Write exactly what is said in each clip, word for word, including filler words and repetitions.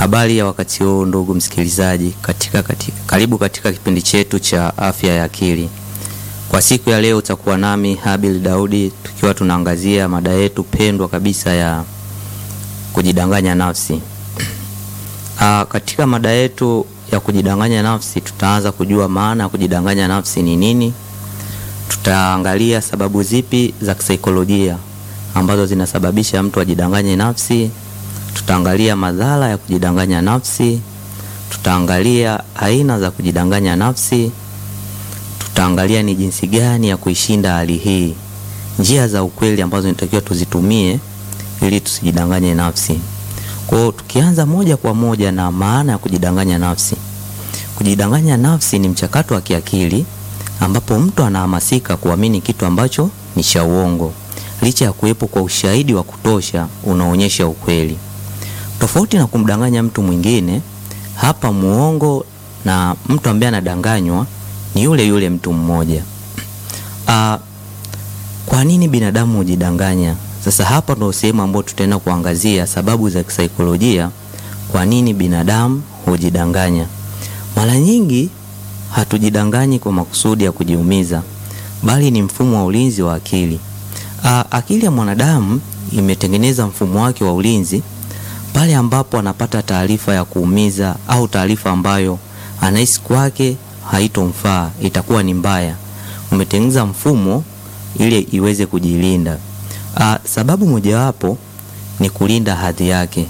Habari ya wakati huu ndugu msikilizaji, katika, katika karibu katika kipindi chetu cha afya ya akili. Kwa siku ya leo utakuwa nami Habil Daudi, tukiwa tunaangazia mada yetu pendwa kabisa ya kujidanganya nafsi. Aa, katika mada yetu ya kujidanganya nafsi tutaanza kujua maana ya kujidanganya nafsi ni nini. Tutaangalia sababu zipi za kisaikolojia ambazo zinasababisha mtu ajidanganye nafsi. Tutaangalia madhara ya kujidanganya nafsi. Tutaangalia aina za kujidanganya nafsi. Tutaangalia ni jinsi gani ya kuishinda hali hii, njia za ukweli ambazo nitakiwa tuzitumie ili tusijidanganye nafsi. Kwa hiyo tukianza moja kwa moja na maana ya kujidanganya nafsi. Kujidanganya nafsi ni mchakato wa kiakili ambapo mtu anahamasika kuamini kitu ambacho ni cha uongo, licha ya kuwepo kwa ushahidi wa kutosha unaonyesha ukweli. Tofauti na kumdanganya mtu mwingine, hapa muongo na mtu ambaye anadanganywa ni yule yule mtu mmoja. Ah, kwa nini binadamu hujidanganya? Sasa hapa ndio sehemu ambayo tutaenda kuangazia sababu za kisaikolojia kwa nini binadamu hujidanganya. Mara nyingi hatujidanganyi kwa makusudi ya kujiumiza, bali ni mfumo wa ulinzi wa akili. Aa, akili ya mwanadamu imetengeneza mfumo wake wa ulinzi pale ambapo anapata taarifa ya kuumiza au taarifa ambayo anahisi kwake haitomfaa, itakuwa ni mbaya. Umetengeneza mfumo ili iweze kujilinda. Aa, sababu mojawapo ni kulinda hadhi yake.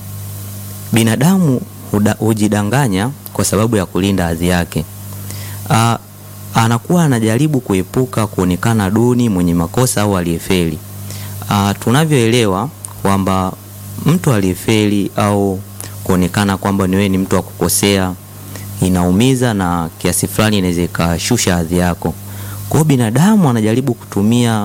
Binadamu hujidanganya kwa sababu ya kulinda hadhi yake. Aa, anakuwa anajaribu kuepuka kuonekana duni, mwenye makosa au aliyefeli. Ah, tunavyoelewa kwamba mtu aliyefeli au kuonekana kwamba ni wewe ni mtu wa kukosea inaumiza na kiasi fulani inaweza ikashusha hadhi yako. Kwa hiyo binadamu anajaribu kutumia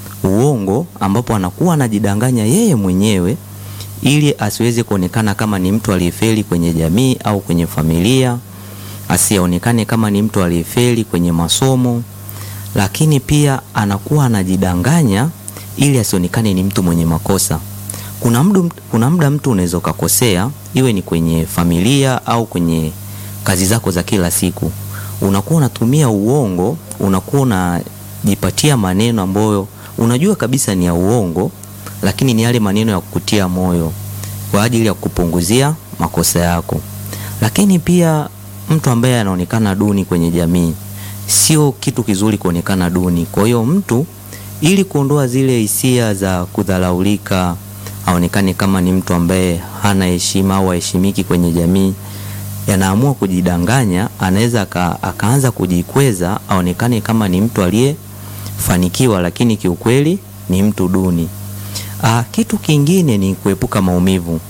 uongo ambapo anakuwa anajidanganya yeye mwenyewe ili asiweze kuonekana kama ni mtu aliyefeli kwenye jamii au kwenye familia, asionekane kama ni mtu aliyefeli kwenye masomo, lakini pia anakuwa anajidanganya ili asionekane ni mtu mwenye makosa. Kuna muda kuna muda mtu unaweza kukosea, iwe ni kwenye familia au kwenye kazi zako za kila siku. Unakuwa unatumia uongo, unakuwa unajipatia maneno ambayo unajua kabisa ni ya uongo, lakini ni yale maneno ya kukutia moyo kwa ajili ya kupunguzia makosa yako. Lakini pia mtu ambaye anaonekana duni kwenye jamii, sio kitu kizuri kuonekana duni. Kwa hiyo mtu ili kuondoa zile hisia za kudharaulika, aonekane kama ni mtu ambaye hana heshima au heshimiki kwenye jamii, yanaamua kujidanganya. Anaweza akaanza kujikweza aonekane kama ni mtu aliyefanikiwa, lakini kiukweli ni mtu duni. Ah, kitu kingine ni kuepuka maumivu.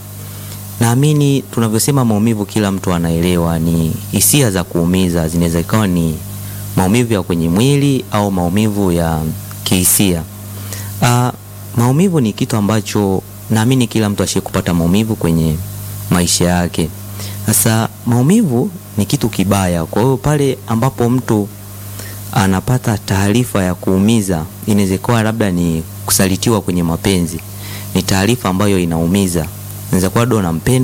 Naamini tunavyosema maumivu kila mtu anaelewa, ni hisia za kuumiza. Zinaweza ikawa ni maumivu ya kwenye mwili au maumivu ya kihisia. Ah, maumivu ni kitu ambacho naamini kila mtu ashe kupata maumivu kwenye maisha yake. Sasa maumivu ni kitu kibaya. Kwa hiyo pale ambapo mtu anapata taarifa ya kuumiza, inaweza kuwa labda ni kusalitiwa kwenye mapenzi, ni taarifa ambayo inaumiza. Inaweza kuwa ndo unampenda